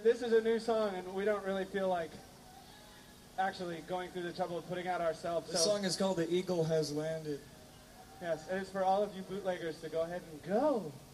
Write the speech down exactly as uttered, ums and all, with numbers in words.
this is a new song, and we don't really feel like actually going through the trouble of putting out ourselves. The so. song is called "The Eagle Has Landed." Yes, it is for all of you bootleggers to go ahead and go.